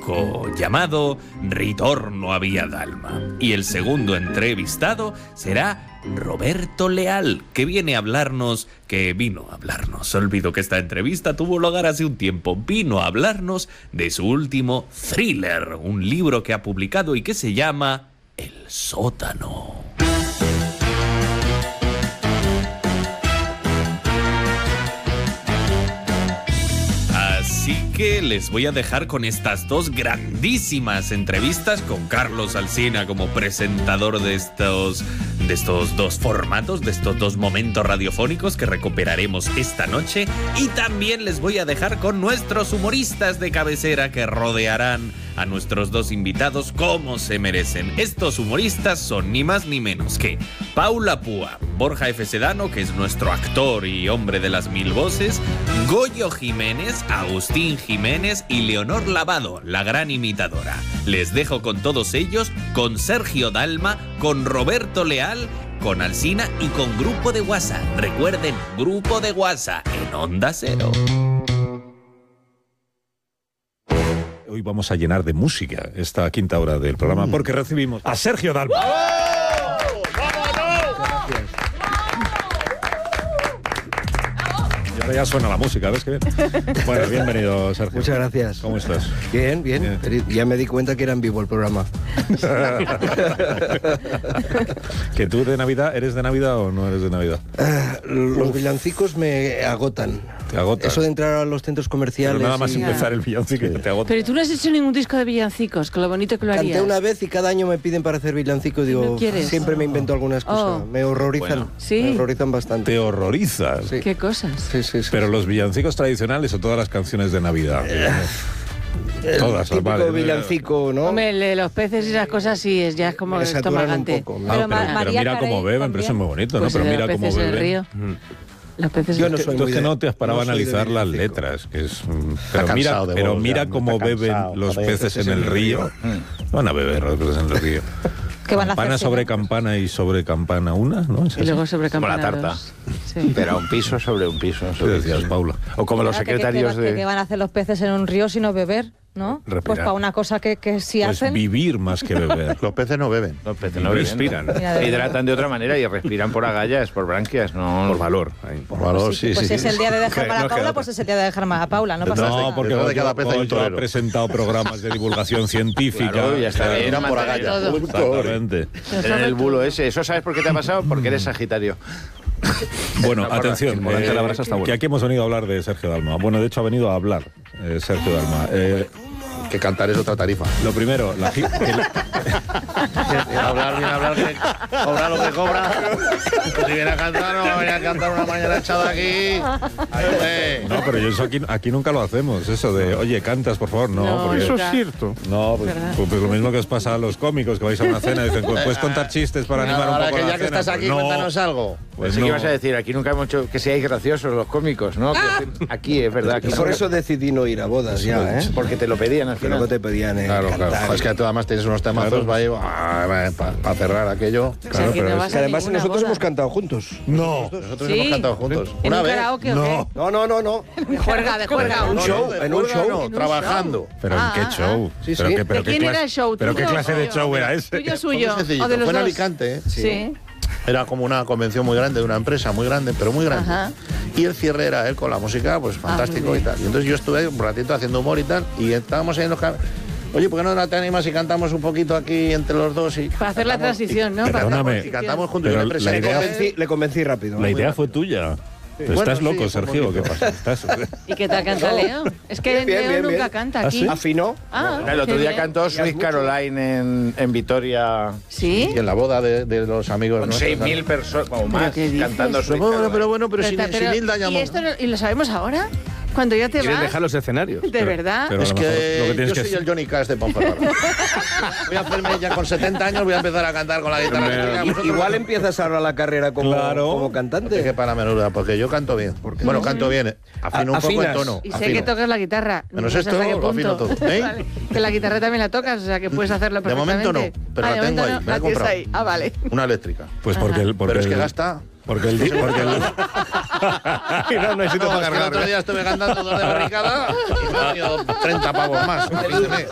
disco llamado Ritorno a Via Dalma. Y el segundo entrevistado será Roberto Leal, que vino a hablarnos, olvido que esta entrevista tuvo lugar hace un tiempo, vino a hablarnos de su último thriller, un libro que ha publicado y que se llama El Sótano. Así que les voy a dejar con estas dos grandísimas entrevistas, con Carlos Alsina como presentador de estos dos formatos, de estos dos momentos radiofónicos que recuperaremos esta noche, y también les voy a dejar con nuestros humoristas de cabecera que rodearán a nuestros dos invitados como se merecen. Estos humoristas son ni más ni menos que Paula Púa, Borja F. Sedano, que es nuestro actor y hombre de las 1000 voces, Goyo Jiménez, Agustín Jiménez y Leonor Lavado, la gran imitadora. Les dejo con todos ellos, con Sergio Dalma, con Roberto Leal, con Alsina y con Grupo de WhatsApp. Recuerden, Grupo de WhatsApp en Onda Cero. Hoy vamos a llenar de música esta quinta hora del programa porque recibimos a Sergio Dalma. Y ahora ya suena la música, ¿ves qué bien? Bueno, bienvenido, Sergio. Muchas gracias. ¿Cómo estás? Bien. Ya me di cuenta que era en vivo el programa. ¿Que tú de Navidad eres de Navidad o no eres de Navidad? Los villancicos me agotan. Te agotan. Eso de entrar a los centros comerciales. Pero nada más y... empezar el villancico te agota. Pero tú no has hecho ningún disco de villancicos, con lo bonito que lo harías. Canté una vez y cada año me piden para hacer villancicos. Digo, ¿No quieres? siempre me invento algunas cosas. Me horrorizan. Bueno. ¿Sí? Me horrorizan bastante. ¿Te horrorizas? Sí. ¿Qué cosas? Sí. Pero los villancicos tradicionales o todas las canciones de Navidad. Todas, típico vale. Villancico, ¿no? Hombre, el de los peces y esas cosas sí, ya es como Me saturan estomagante. un poco. Pero mira cómo beben, pero eso es muy bonito, pues ¿no? Pero mira los cómo peces en el beben. río. Los peces Yo no soy Entonces muy de- no te has parado a no soy de analizar las villancico. letras, que es... cansado de vos, mira ya, cómo está beben cansado, los joder, peces en el río. Van a beber los peces en el río. ¿Qué van a Campana hacer? sobre campana y sobre campana una, ¿no? ¿Es Y así? luego sobre Como la campana tarta. dos. Sí. Pero un piso sobre un piso. ¿Qué decías, Paula? O como los Espérate, secretarios ¿qué de... van a hacer los peces en un río sino beber? ¿No? Respirar. Pues para una cosa que sí Pues hacen. vivir más que beber. Los peces no beben. Los peces no respiran. Mira, de Se hidratan de otra manera y respiran por agallas, por branquias, no... Por valor. Por valor, sí, Pues sí. si es el día de dejar para No queda Paula, otra. pues es el día de dejar más a Paula. No pasa nada. No, porque Detrás de cada pez hay un Goyo ha torero. presentado programas de divulgación científica. Claro, ya está bien. Claro, Irán por agallas. todo. Exactamente. En el bulo ese. ¿Eso sabes por qué te ha pasado? Porque eres Sagitario. Bueno, Esa barra, atención, el volante de la brasa está bueno. que aquí hemos venido a hablar de Sergio Dalma. Bueno, de hecho ha venido a hablar Sergio Dalma. Que cantar es otra tarifa. Lo primero, Viene a hablar, que cobra lo que cobra. Pues si viene a cantar, no va a venir a cantar una mañana echada aquí. Ay, hombre. no, pero yo eso aquí nunca lo hacemos, eso de, oye, cantas, por favor, no. No, porque, eso es cierto. no, pues lo mismo que os pasa a los cómicos, que vais a una cena y dicen, pues puedes contar chistes para animar un Ahora poco que la ya que cena. estás aquí, Pues no. cuéntanos algo. Pues Pensé que no. ibas a decir, aquí nunca hemos hecho que seáis graciosos los cómicos, ¿no? Que aquí es verdad. Aquí Por eso decidí no ir a bodas ya, ¿eh? Porque te lo pedían al Que luego final. te pedían Claro, cantar. claro. Es que tú además tienes unos temazos para cerrar aquello. O sea, Claro, que pero no es- vas Que a además ninguna nosotros boda. hemos cantado juntos. No. nosotros Sí. hemos cantado juntos. ¿En Una un vez. karaoke o No. No. qué? De juerga, de juerga. un show, en un show. No, trabajando. ¿Pero en qué show? Sí, ¿Pero sí. qué, pero ¿De qué quién clase- era el show? ¿Pero qué ¿Tuyo clase o de suyo? show era ese? ¿Tuyo o Fue muy suyo? sencillito. ¿O de los Fue en dos? Alicante, ¿eh? Sí. Era como una convención muy grande de una empresa muy grande, pero muy grande. Ajá. Y el cierre era él con la música, pues fantástico muy y bien. tal. Y entonces yo estuve un ratito haciendo humor y tal, y estábamos ahí en los oye, ¿por qué no te animas y cantamos un poquito aquí entre los dos? Y Para hacer la cantamos- transición, ¿no? y Para hacer la Perdóname. Y transición. cantamos juntos. Pero Yo le la presenté. idea- Le convencí rápido. La idea fue tuya. Pero Bueno, estás sí, loco, fue Sergio, ¿qué bonito. pasa? Estás... ¿Y qué tal canta Leo? Es que Bien, Leo bien, nunca bien. canta ¿Ah, aquí. sí? ¿Afinó? El otro qué día bien. cantó Sweet Caroline en Vitoria. ¿Sí? Y en la boda de los amigos. Con nuestros, 6.000 ¿no? personas o más más qué dices? cantando Sweet Pero Caroline. Pero sin Pero- Hilda ¿Y llamó. esto y lo sabemos ahora? Cuando ya te ¿Quieren vas. dejar los escenarios? ¿De verdad? pero- Es a lo mejor que, lo que tienes yo que soy el Johnny Cash de Ponferrada. Voy a hacerme ya con 70 años, voy a empezar a cantar con la guitarra. eléctrica. Vosotros- Igual empiezas ahora la carrera como, Claro. como Es que cantante. para menuda, porque yo canto bien. Bueno, canto bien. Afino un poco en Afinas. tono. Y sé afino. que tocas la guitarra. Menos No sé esto, hasta qué lo afino punto. todo. ¿Eh? Vale. Que la guitarra también la tocas, o sea que puedes hacerlo De momento perfectamente. no, pero Ah, la de tengo momento ahí, no, me la he tienes comprado. ahí. Ah, vale. Una eléctrica. Pues porque el... Porque Pero es que el- gasta. Porque el... No necesito No, es que para el otro cargar. día estuve cantando 2 de barricada y me han venido 30 pavos más. Este mes.